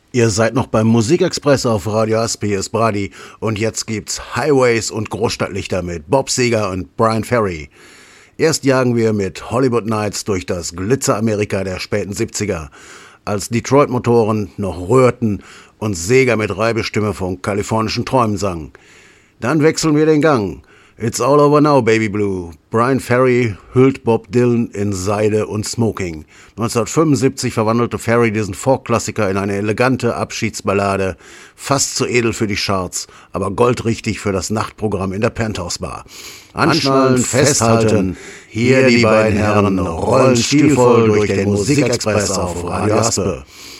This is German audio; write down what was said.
Ihr seid noch beim Musikexpress auf Radio Aspi, hier ist Brady. Und jetzt gibt's Highways und Großstadtlichter mit Bob Seger und Brian Ferry. Erst jagen wir mit Hollywood Nights durch das Glitzer-Amerika der späten 70er, als Detroit-Motoren noch rührten und Seger mit Reibestimme von kalifornischen Träumen sang. Dann wechseln wir den Gang. It's all over now, Baby Blue. Brian Ferry hüllt Bob Dylan in Seide und Smoking. 1975 verwandelte Ferry diesen Folk-Klassiker in eine elegante Abschiedsballade, fast zu edel für die Charts, aber goldrichtig für das Nachtprogramm in der Penthouse Bar. Anschnallen, festhalten, hier die beiden Herren rollen stilvoll durch den Musikexpress auf Radio Aspe.